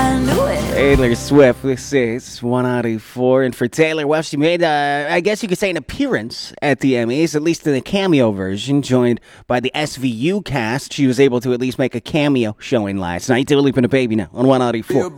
I knew it. Taylor Swift, this is 184. And for Taylor, well, she made, I guess you could say, an appearance at the Emmys, at least in the cameo version, joined by the SVU cast. She was able to at least make a cameo showing last night. Dua Lipa and a Baby now on 184.